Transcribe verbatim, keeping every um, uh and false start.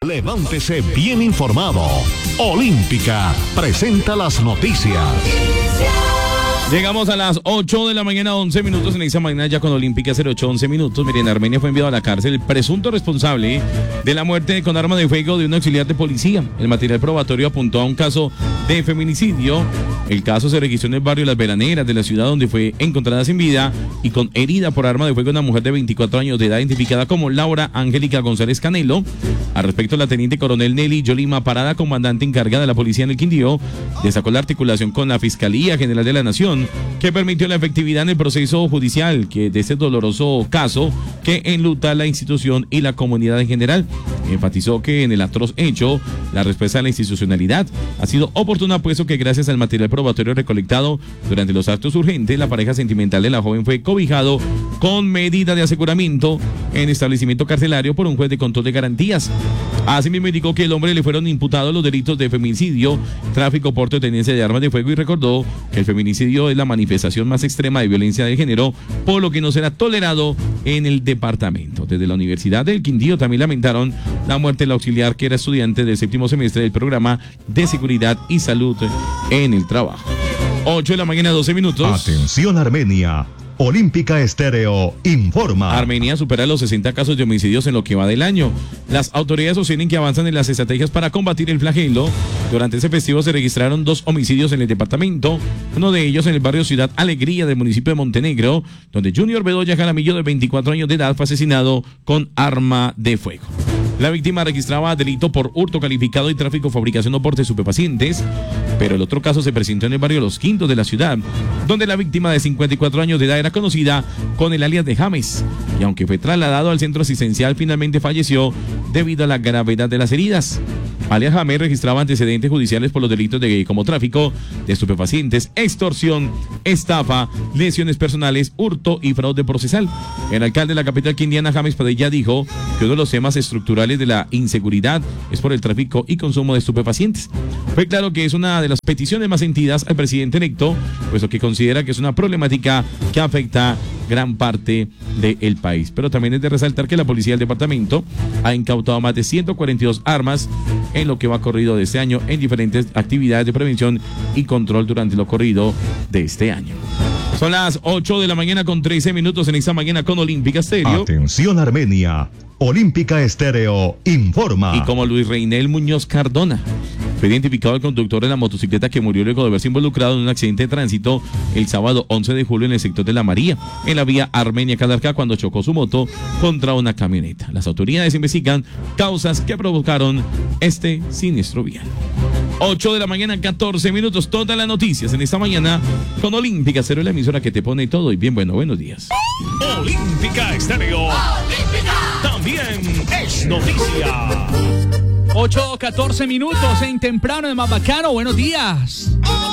Levántese bien informado. Olímpica presenta las noticias. Llegamos a las ocho de la mañana, once minutos en esta mañana ya con Olímpica cero ocho, once minutos. Miren, Armenia fue enviado a la cárcel el presunto responsable de la muerte con arma de fuego de un auxiliar de policía. El material probatorio apuntó a un caso de feminicidio. El caso se registró en el barrio Las Veraneras de la ciudad, donde fue encontrada sin vida y con herida por arma de fuego una mujer de veinticuatro años de edad identificada como Laura Angélica González Canelo. Al respecto, la teniente coronel Nelly Yolima Parada, comandante encargada de la policía en el Quindío, destacó la articulación con la Fiscalía General de la Nación, que permitió la efectividad en el proceso judicial que de este doloroso caso que enluta a la institución y la comunidad en general. Enfatizó que en el atroz hecho, la respuesta a la institucionalidad ha sido oportuna, puesto que gracias al material probatorio recolectado durante los actos urgentes, la pareja sentimental de la joven fue cobijado con medida de aseguramiento en establecimiento carcelario por un juez de control de garantías. Asimismo, indicó que el hombre le fueron imputados los delitos de feminicidio, tráfico, porte o tenencia de armas de fuego, y recordó que el feminicidio es la manifestación más extrema de violencia de género, por lo que no será tolerado en el departamento. Desde la Universidad del Quindío también lamentaron la muerte del auxiliar, que era estudiante del séptimo semestre del programa de seguridad y salud en el trabajo. ocho de la mañana, doce minutos. Atención, Armenia. Olímpica Estéreo informa. Armenia supera los sesenta casos de homicidios en lo que va del año. Las autoridades sostienen que avanzan en las estrategias para combatir el flagelo. Durante ese festivo se registraron dos homicidios en el departamento, uno de ellos en el barrio Ciudad Alegría del municipio de Montenegro, donde Junior Bedoya Jaramillo, de veinticuatro años de edad, fue asesinado con arma de fuego. La víctima registraba delito por hurto calificado y tráfico, fabricación o porte de estupefacientes, pero el otro caso se presentó en el barrio Los Quintos de la ciudad, donde la víctima de cincuenta y cuatro años de edad era conocida con el alias de James, y aunque fue trasladado al centro asistencial, finalmente falleció debido a la gravedad de las heridas. Alias James registraba antecedentes judiciales por los delitos de como tráfico de estupefacientes, extorsión, estafa, lesiones personales, hurto y fraude procesal. El alcalde de la capital quindiana, James Padilla, dijo que uno de los temas estructurales de la inseguridad es por el tráfico y consumo de estupefacientes. Fue claro que es una de las peticiones más sentidas al presidente electo, puesto que considera que es una problemática que afecta gran parte del país. Pero también es de resaltar que la policía del departamento ha incautado más de ciento cuarenta y dos armas en lo que va corrido de este año en diferentes actividades de prevención y control durante lo corrido de este año. Son las ocho de la mañana con trece minutos en esta mañana con Olímpica Estéreo. Atención, Armenia. Olímpica Estéreo informa. Y como Luis Reinel Muñoz Cardona, fue identificado el conductor de la motocicleta que murió luego de haberse involucrado en un accidente de tránsito el sábado once de julio en el sector de La María, en la vía Armenia-Calarcá, cuando chocó su moto contra una camioneta. Las autoridades investigan causas que provocaron este siniestro vial. ocho de la mañana, catorce minutos. Todas las noticias en esta mañana con Olímpica Estéreo, la emisora que te pone todo. Y bien, bueno, buenos días. Olímpica Estéreo. Olímpica. También es noticia. ocho, catorce minutos en temprano de Más Bacano. Buenos días.